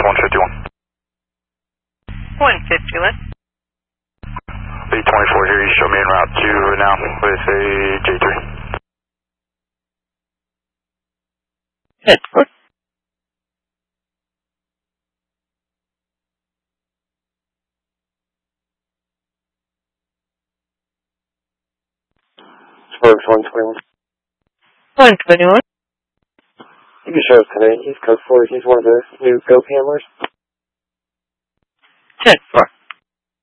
151. 151. 824 here, you show me en route to now with a J3. Good. Sparks 121. 121. You can show us today. He's code 4. He's one of the new GO handlers. 10-4.